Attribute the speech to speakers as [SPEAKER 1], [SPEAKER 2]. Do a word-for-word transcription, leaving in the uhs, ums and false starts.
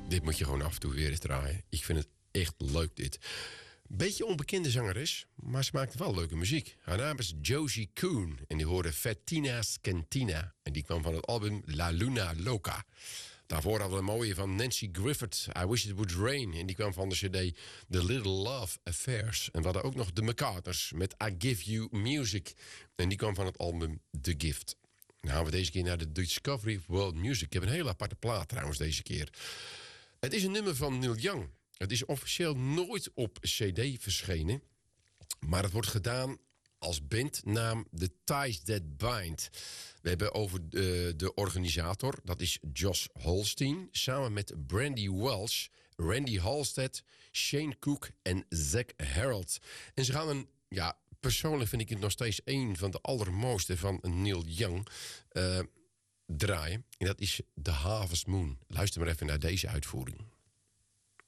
[SPEAKER 1] Dit moet je gewoon af en toe weer eens draaien. Ik vind het echt leuk, dit. Beetje onbekende zangeres, maar ze maakt wel leuke muziek. Haar naam is Josie Kuhn en die hoorde Fettina's Cantina. En die kwam van het album La Luna Loca. Daarvoor hadden we een mooie van Nancy Griffith, I Wish It Would Rain. En die kwam van de cd The Little Love Affairs. En we hadden ook nog The McCartners met I Give You Music. En die kwam van het album The Gift. Dan gaan we deze keer naar de Discovery of World Music. Ik heb een hele aparte plaat trouwens deze keer. Het is een nummer van Neil Young. Het is officieel nooit op cd verschenen. Maar het wordt gedaan als bandnaam The Ties That Bind. We hebben over de, de organisator, dat is Josh Holstein, samen met Brandy Welsh, Randy Halstead, Shane Cook en Zach Harold. En ze gaan een, ja, persoonlijk vind ik het nog steeds een van de allermooiste van Neil Young uh, draaien. En dat is The Harvest Moon. Luister maar even naar deze uitvoering.